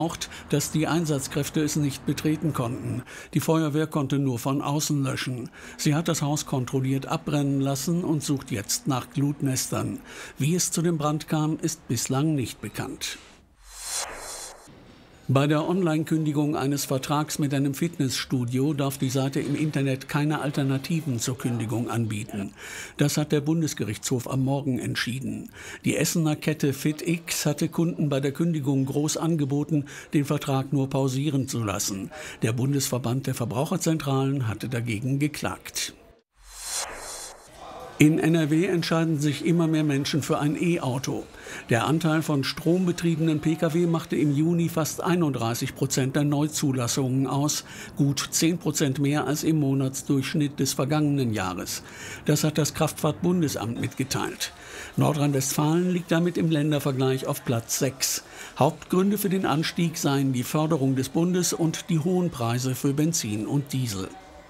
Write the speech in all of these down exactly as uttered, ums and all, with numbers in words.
dass die Einsatzkräfte es nicht betreten konnten. Die Feuerwehr konnte nur von außen löschen. Sie hat das Haus kontrolliert abbrennen lassen und sucht jetzt nach Glutnestern. Wie es zu dem Brand kam, ist bislang nicht bekannt. Bei der Online-Kündigung eines Vertrags mit einem Fitnessstudio darf die Seite im Internet keine Alternativen zur Kündigung anbieten. Das hat der Bundesgerichtshof am Morgen entschieden. Die Essener Kette FitX hatte Kunden bei der Kündigung groß angeboten, den Vertrag nur pausieren zu lassen. Der Bundesverband der Verbraucherzentralen hatte dagegen geklagt. In N R W entscheiden sich immer mehr Menschen für ein E-Auto. Der Anteil von strombetriebenen Pkw machte im Juni fast einunddreißig Prozent der Neuzulassungen aus, gut zehn Prozent mehr als im Monatsdurchschnitt des vergangenen Jahres. Das hat das Kraftfahrtbundesamt mitgeteilt. Nordrhein-Westfalen liegt damit im Ländervergleich auf Platz sechs. Hauptgründe für den Anstieg seien die Förderung des Bundes und die hohen Preise für Benzin und Diesel.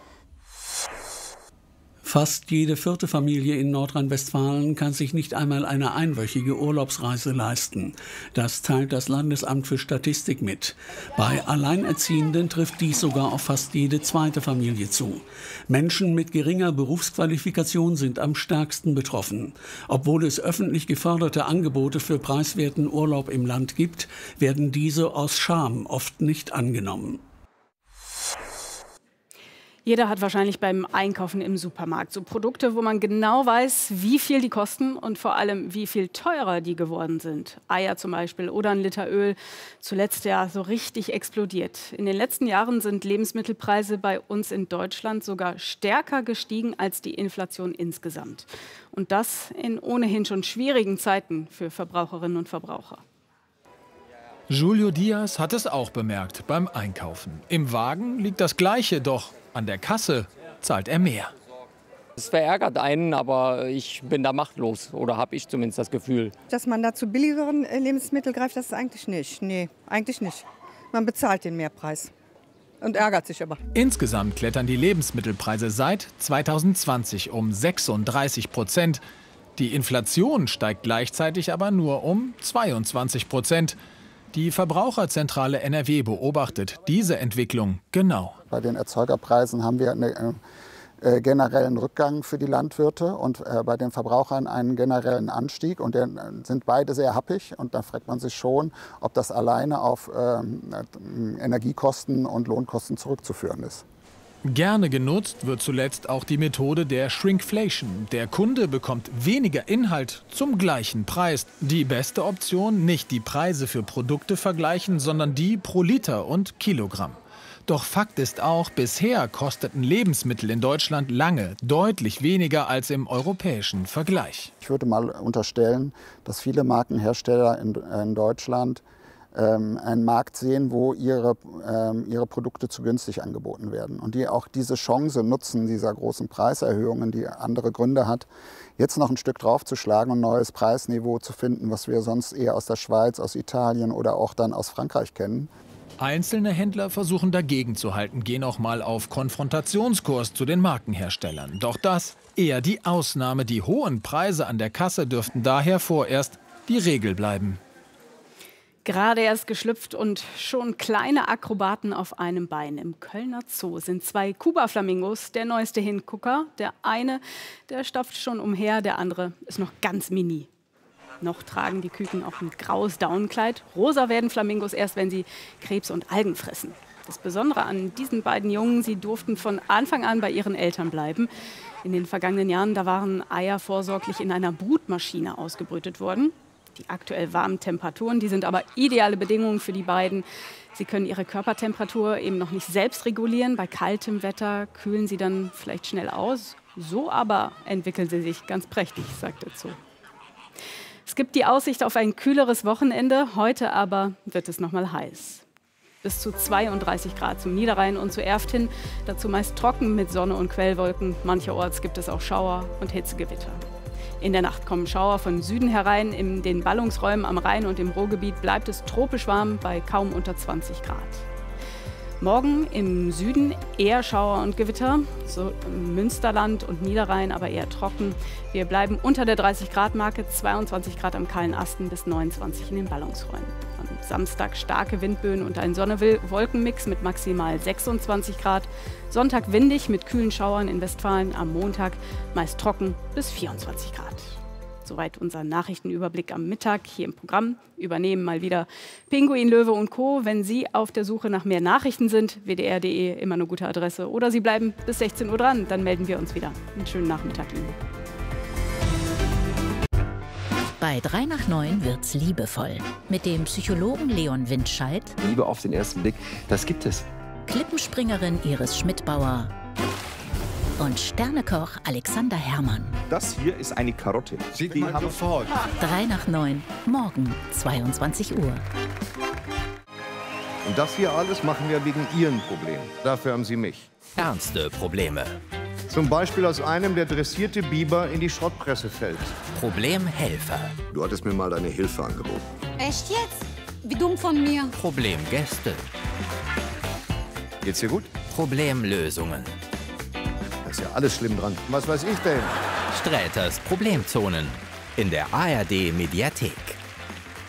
Fast jede vierte Familie in Nordrhein-Westfalen kann sich nicht einmal eine einwöchige Urlaubsreise leisten. Das teilt das Landesamt für Statistik mit. Bei Alleinerziehenden trifft dies sogar auf fast jede zweite Familie zu. Menschen mit geringer Berufsqualifikation sind am stärksten betroffen. Obwohl es öffentlich geförderte Angebote für preiswerten Urlaub im Land gibt, werden diese aus Scham oft nicht angenommen. Jeder hat wahrscheinlich beim Einkaufen im Supermarkt so Produkte, wo man genau weiß, wie viel die kosten und vor allem, wie viel teurer die geworden sind. Eier zum Beispiel oder ein Liter Öl, zuletzt ja so richtig explodiert. In den letzten Jahren sind Lebensmittelpreise bei uns in Deutschland sogar stärker gestiegen als die Inflation insgesamt. Und das in ohnehin schon schwierigen Zeiten für Verbraucherinnen und Verbraucher. Julio Diaz hat es auch bemerkt beim Einkaufen. Im Wagen liegt das Gleiche, doch an der Kasse zahlt er mehr. Es verärgert einen, aber ich bin da machtlos, oder habe ich zumindest das Gefühl. Dass man da zu billigeren Lebensmitteln greift, das ist eigentlich nicht. Nee, eigentlich nicht. Man bezahlt den Mehrpreis und ärgert sich aber. Insgesamt klettern die Lebensmittelpreise seit zweitausendzwanzig um sechsunddreißig Prozent. Die Inflation steigt gleichzeitig aber nur um zweiundzwanzig Prozent. Die Verbraucherzentrale N R W beobachtet diese Entwicklung genau. Bei den Erzeugerpreisen haben wir einen äh, generellen Rückgang für die Landwirte und äh, bei den Verbrauchern einen generellen Anstieg. Und dann sind beide sehr happig. Und da fragt man sich schon, ob das alleine auf äh, Energiekosten und Lohnkosten zurückzuführen ist. Gerne genutzt wird zuletzt auch die Methode der Shrinkflation. Der Kunde bekommt weniger Inhalt zum gleichen Preis. Die beste Option, nicht die Preise für Produkte vergleichen, sondern die pro Liter und Kilogramm. Doch Fakt ist auch, bisher kosteten Lebensmittel in Deutschland lange deutlich weniger als im europäischen Vergleich. Ich würde mal unterstellen, dass viele Markenhersteller in, in Deutschland ähm, einen Markt sehen, wo ihre, ähm, ihre Produkte zu günstig angeboten werden. Und die auch diese Chance nutzen, dieser großen Preiserhöhungen, die andere Gründe hat, jetzt noch ein Stück draufzuschlagen und ein neues Preisniveau zu finden, was wir sonst eher aus der Schweiz, aus Italien oder auch dann aus Frankreich kennen. Einzelne Händler versuchen dagegen zu halten, gehen auch mal auf Konfrontationskurs zu den Markenherstellern. Doch das eher die Ausnahme. Die hohen Preise an der Kasse dürften daher vorerst die Regel bleiben. Gerade erst geschlüpft und schon kleine Akrobaten auf einem Bein. Im Kölner Zoo sind zwei Kuba-Flamingos der neueste Hingucker. Der eine, der stapft schon umher, der andere ist noch ganz mini. Noch tragen die Küken auch ein graues Daunenkleid. Rosa werden Flamingos erst, wenn sie Krebs und Algen fressen. Das Besondere an diesen beiden Jungen, sie durften von Anfang an bei ihren Eltern bleiben. In den vergangenen Jahren, da waren Eier vorsorglich in einer Brutmaschine ausgebrütet worden. Die aktuell warmen Temperaturen, die sind aber ideale Bedingungen für die beiden. Sie können ihre Körpertemperatur eben noch nicht selbst regulieren. Bei kaltem Wetter kühlen sie dann vielleicht schnell aus. So aber entwickeln sie sich ganz prächtig, sagt der Zoo. Es gibt die Aussicht auf ein kühleres Wochenende. Heute aber wird es noch mal heiß. Bis zu zweiunddreißig Grad zum Niederrhein und zu Erft hin. Dazu meist trocken mit Sonne und Quellwolken. Mancherorts gibt es auch Schauer und Hitzegewitter. In der Nacht kommen Schauer von Süden herein. In den Ballungsräumen am Rhein und im Ruhrgebiet bleibt es tropisch warm bei kaum unter zwanzig Grad. Morgen im Süden eher Schauer und Gewitter, so im Münsterland und Niederrhein aber eher trocken. Wir bleiben unter der dreißig Grad Marke, zweiundzwanzig Grad am kahlen Asten bis neunundzwanzig in den Ballungsräumen. Am Samstag starke Windböen und ein Sonne-Wolkenmix mit maximal sechsundzwanzig Grad. Sonntag windig mit kühlen Schauern in Westfalen. Am Montag meist trocken bis vierundzwanzig Grad. Soweit unser Nachrichtenüberblick am Mittag hier im Programm. Übernehmen mal wieder Pinguin, Löwe und Co. Wenn Sie auf der Suche nach mehr Nachrichten sind, w d r punkt d e, immer eine gute Adresse. Oder Sie bleiben bis sechzehn Uhr dran, dann melden wir uns wieder. Einen schönen Nachmittag Ihnen. Bei drei nach neun wird's liebevoll. Mit dem Psychologen Leon Windscheid. Liebe auf den ersten Blick, das gibt es. Klippenspringerin Iris Schmidbauer. Und Sternekoch Alexander Herrmann. Das hier ist eine Karotte. Sieht man sofort. drei nach neun, morgen zweiundzwanzig Uhr. Und das hier alles machen wir wegen Ihren Problemen. Dafür haben Sie mich. Ernste Probleme. Zum Beispiel, aus einem der dressierte Biber in die Schrottpresse fällt. Problemhelfer. Du hattest mir mal deine Hilfe angeboten. Echt jetzt? Wie dumm von mir. Problemgäste. Geht's dir gut? Problemlösungen. Da ist ja alles schlimm dran. Was weiß ich denn? Sträters Problemzonen. In der A R D Mediathek.